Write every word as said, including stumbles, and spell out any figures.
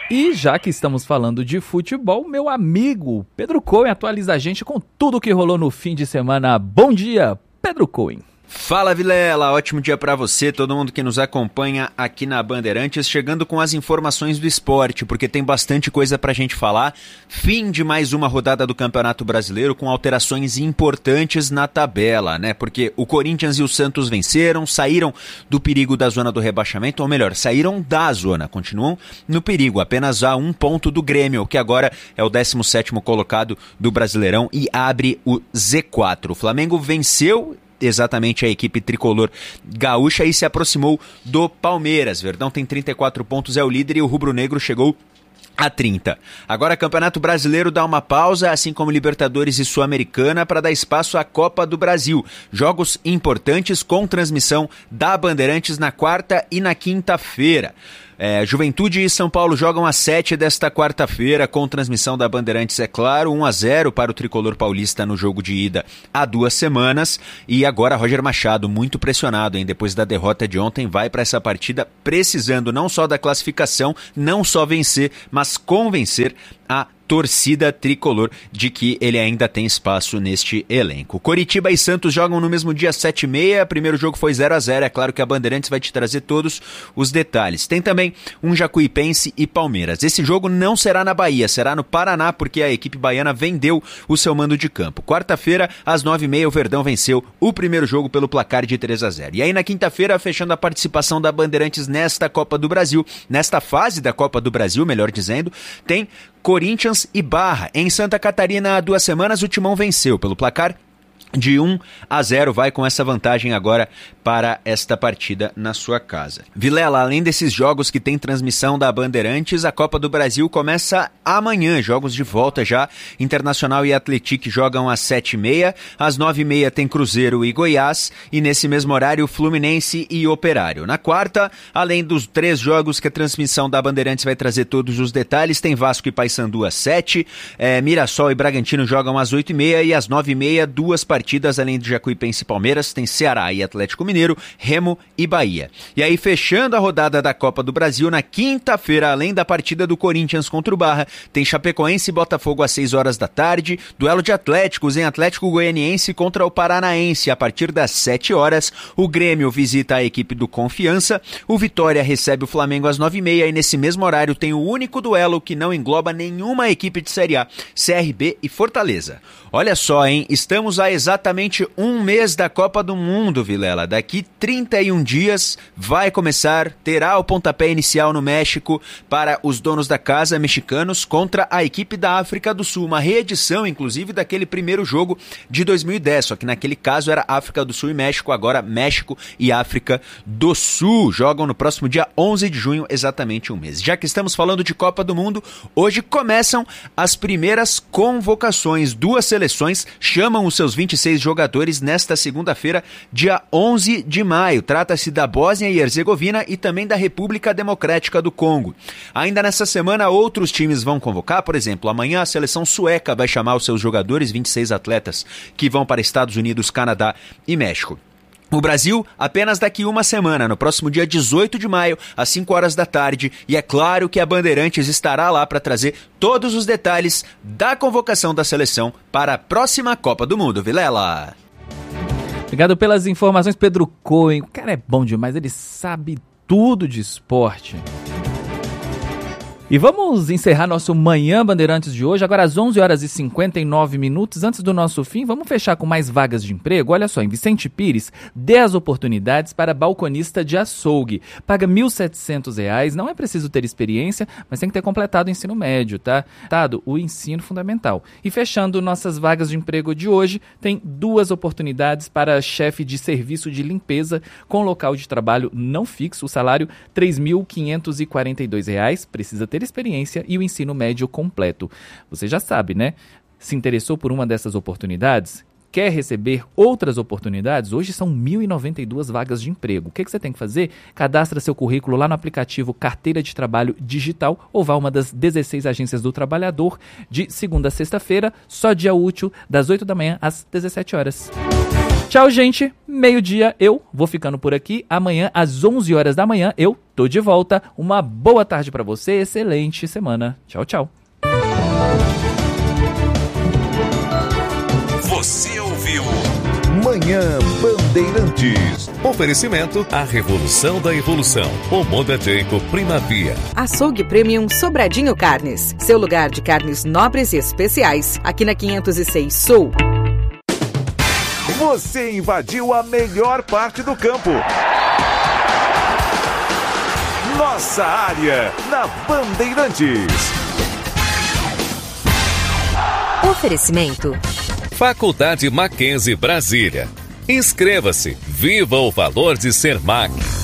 E já que estamos falando de futebol, meu amigo Pedro Cohen atualiza a gente com tudo o que rolou no fim de semana. Bom dia, Pedro Cohen. Fala, Vilela, ótimo dia pra você, todo mundo que nos acompanha aqui na Bandeirantes, chegando com as informações do esporte, porque tem bastante coisa pra gente falar. Fim de mais uma rodada do Campeonato Brasileiro com alterações importantes na tabela, né? Porque o Corinthians e o Santos venceram, saíram do perigo da zona do rebaixamento, ou melhor, saíram da zona, continuam no perigo, apenas a um ponto do Grêmio, que agora é o décimo sétimo colocado do Brasileirão e abre o Z quatro. O Flamengo venceu exatamente a equipe tricolor gaúcha e se aproximou do Palmeiras. Verdão tem trinta e quatro pontos, é o líder, e o rubro-negro chegou a trinta. Agora Campeonato Brasileiro dá uma pausa, assim como Libertadores e Sul-Americana, para dar espaço à Copa do Brasil. Jogos importantes com transmissão da Bandeirantes na quarta e na quinta-feira. É, Juventude e São Paulo jogam às sete desta quarta-feira, com transmissão da Bandeirantes, é claro, um a zero para o tricolor paulista no jogo de ida há duas semanas. E agora Roger Machado, muito pressionado, hein? Depois da derrota de ontem, vai para essa partida precisando não só da classificação, não só vencer, mas convencer a torcida tricolor de que ele ainda tem espaço neste elenco. Coritiba e Santos jogam no mesmo dia, sete e meia. Primeiro jogo foi zero a zero. É claro que a Bandeirantes vai te trazer todos os detalhes. Tem também um Jacuipense e Palmeiras. Esse jogo não será na Bahia, será no Paraná, porque a equipe baiana vendeu o seu mando de campo. Quarta-feira, às nove e meia, o Verdão venceu o primeiro jogo pelo placar de três a zero. E aí na quinta-feira, fechando a participação da Bandeirantes nesta Copa do Brasil, nesta fase da Copa do Brasil, melhor dizendo, tem Corinthians e Barra. Em Santa Catarina, há duas semanas, o Timão venceu pelo placar de um a zero, vai com essa vantagem agora para esta partida na sua casa. Vilela, além desses jogos que tem transmissão da Bandeirantes, a Copa do Brasil começa amanhã, jogos de volta já. Internacional e Atlético jogam às sete e meia, às nove e meia tem Cruzeiro e Goiás, e nesse mesmo horário Fluminense e Operário. Na quarta, além dos três jogos que a transmissão da Bandeirantes vai trazer todos os detalhes, tem Vasco e Paysandu às sete, é, Mirassol e Bragantino jogam às oito e meia, e às nove e meia duas partidas, além de Jacuipense e Palmeiras, tem Ceará e Atlético Mineiro, Remo e Bahia. E aí, fechando a rodada da Copa do Brasil, na quinta-feira, além da partida do Corinthians contra o Barra, tem Chapecoense e Botafogo às seis horas da tarde, duelo de Atléticos em Atlético Goianiense contra o Paranaense. A partir das sete horas, o Grêmio visita a equipe do Confiança, o Vitória recebe o Flamengo às nove e meia, e nesse mesmo horário tem o único duelo que não engloba nenhuma equipe de Série A, C R B e Fortaleza. Olha só, hein? Estamos há exatamente um mês da Copa do Mundo, Vilela. Daqui trinta e um dias vai começar, terá o pontapé inicial no México para os donos da casa mexicanos contra a equipe da África do Sul. Uma reedição, inclusive, daquele primeiro jogo de dois mil e dez, só que naquele caso era África do Sul e México, agora México e África do Sul. Jogam no próximo dia onze de junho, exatamente um mês. Já que estamos falando de Copa do Mundo, hoje começam as primeiras convocações. Duas seleções chamam os seus vinte e seis jogadores nesta segunda-feira, dia onze de maio. Trata-se da Bósnia e Herzegovina e também da República Democrática do Congo. Ainda nessa semana, outros times vão convocar. Por exemplo, amanhã a seleção sueca vai chamar os seus jogadores, vinte e seis atletas, que vão para Estados Unidos, Canadá e México. O Brasil, apenas daqui uma semana, no próximo dia dezoito de maio, às cinco horas da tarde, e é claro que a Bandeirantes estará lá para trazer todos os detalhes da convocação da seleção para a próxima Copa do Mundo. Vilela! Obrigado pelas informações, Pedro Cohen. O cara é bom demais, ele sabe tudo de esporte. E vamos encerrar nosso Manhã Bandeirantes de hoje, agora às onze horas e cinquenta e nove minutos. Antes do nosso fim, vamos fechar com mais vagas de emprego. Olha só, em Vicente Pires, dez oportunidades para balconista de açougue. Paga mil e setecentos reais, não é preciso ter experiência, mas tem que ter completado o ensino médio, tá? Tado, o ensino fundamental. E fechando nossas vagas de emprego de hoje, tem duas oportunidades para chefe de serviço de limpeza com local de trabalho não fixo. O salário três mil quinhentos e quarenta e dois reais, precisa ter experiência e o ensino médio completo. Você já sabe, né? Se interessou por uma dessas oportunidades? Quer receber outras oportunidades? Hoje são mil e noventa e duas vagas de emprego. O que, que você tem que fazer? Cadastra seu currículo lá no aplicativo Carteira de Trabalho Digital ou vá a uma das dezesseis agências do trabalhador de segunda a sexta-feira, só dia útil, das oito da manhã às dezessete horas. Tchau! Tchau, gente. Meio-dia eu vou ficando por aqui. Amanhã, às onze horas da manhã, eu tô de volta. Uma boa tarde pra você. Excelente semana. Tchau, tchau. Você ouviu Manhã Bandeirantes. Oferecimento A Revolução da Evolução. Omoda Jayco Primavia. Açougue Premium Sobradinho Carnes. Seu lugar de carnes nobres e especiais. Aqui na quinhentos e seis Sul. Você invadiu a melhor parte do campo. Nossa área na Bandeirantes. Oferecimento Faculdade Mackenzie Brasília. Inscreva-se. Viva o valor de ser M A C.